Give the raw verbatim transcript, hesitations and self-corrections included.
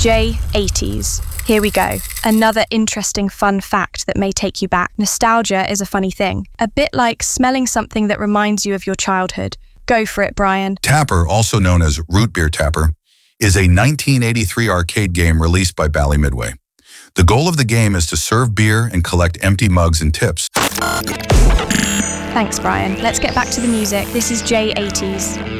J eighties. Here we go. Another interesting fun fact that may take you back. Nostalgia is a funny thing. A bit like smelling something that reminds you of your childhood. Go for it, Brian. Tapper, also known as Root Beer Tapper, is a nineteen eighty-three arcade game released by Bally Midway. The goal of the game is to serve beer and collect empty mugs and tips. Thanks, Brian. Let's get back to the music. This is J eighties.